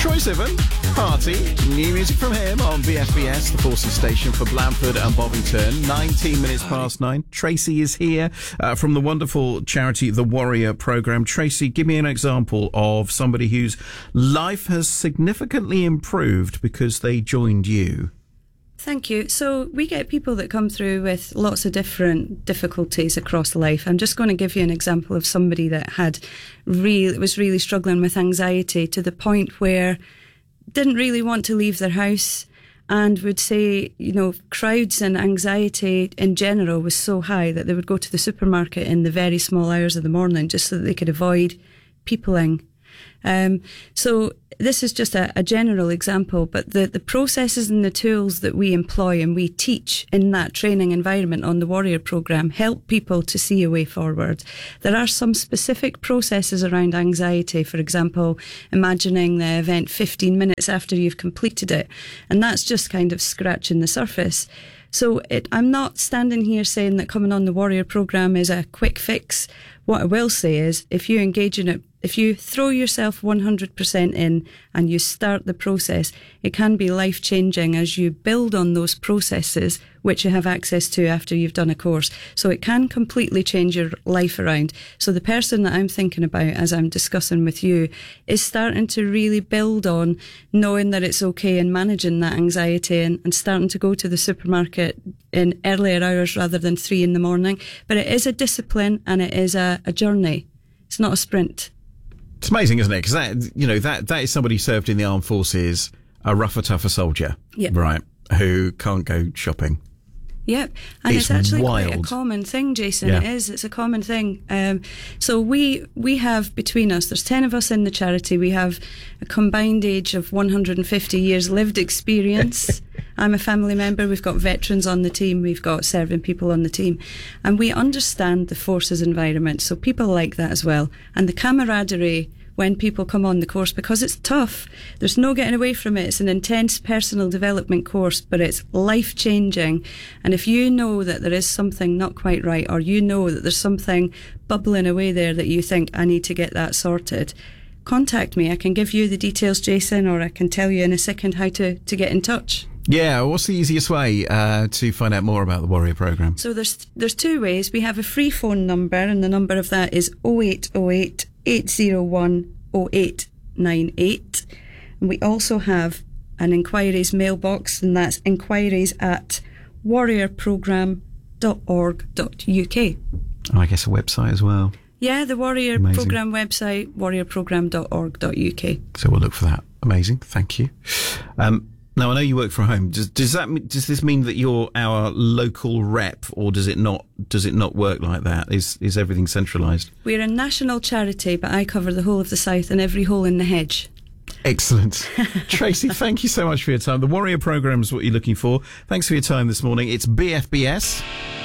Troye Sivan, Party, new music from him on BFBS, the Forces station for Blandford and Bovington. 19 minutes past 9. Tracy is here from the wonderful charity The Warrior Programme. Tracy, give me an example of somebody whose life has significantly improved because they joined you. Thank you. So we get people that come through with lots of different difficulties across life. I'm just going to give you an example of somebody that was really struggling with anxiety to the point where didn't really want to leave their house and would say, crowds and anxiety in general was so high that they would go to the supermarket in the very small hours of the morning just so that they could avoid peopling. So this is just a general example, but the processes and the tools that we employ and we teach in that training environment on the Warrior Programme help people to see a way forward. There are some specific processes around anxiety, for example, imagining the event 15 minutes after you've completed it, and that's just kind of scratching the surface. So I'm not standing here saying that coming on the Warrior Programme is a quick fix. What I will say is if you engage in it, if you throw yourself 100% in and you start the process, it can be life-changing as you build on those processes which you have access to after you've done a course. So it can completely change your life around. So the person that I'm thinking about as I'm discussing with you is starting to really build on knowing that it's okay and managing that anxiety and starting to go to the supermarket in earlier hours rather than 3 in the morning. But it is a discipline and it is a journey. It's not a sprint. It's amazing, isn't it? Because that is somebody who served in the armed forces, a rougher, tougher soldier, right? Who can't go shopping. Yep, and it's actually wild. Quite a common thing, Jason. Yeah. It is. It's a common thing. So we have between us, there's 10 of us in the charity. We have a combined age of 150 years lived experience. I'm a family member. We've got veterans on the team. We've got serving people on the team. And we understand the forces environment. So people like that as well. And the camaraderie when people come on the course, because it's tough. There's no getting away from it. It's an intense personal development course, but it's life-changing. And if you know that there is something not quite right, or you know that there's something bubbling away there that you think, I need to get that sorted, contact me. I can give you the details, Jason, or I can tell you in a second how to get in touch. Yeah, what's the easiest way to find out more about the Warrior Programme? So there's two ways. We have a free phone number, and the number of that is 0808 801 0898. And we also have an inquiries mailbox, and that's inquiries@warriorprogramme.org.uk. And I guess a website as well. Yeah, the Warrior Amazing. Programme website, warriorprogramme.org.uk. So we'll look for that. Amazing, thank you. Now, I know you work from home. Does this mean that you're our local rep, or does it not work like that? Is everything centralised? We're a national charity, but I cover the whole of the south and every hole in the hedge. Excellent. Tracy, thank you so much for your time. The Warrior Programme is what you're looking for. Thanks for your time this morning. It's BFBS.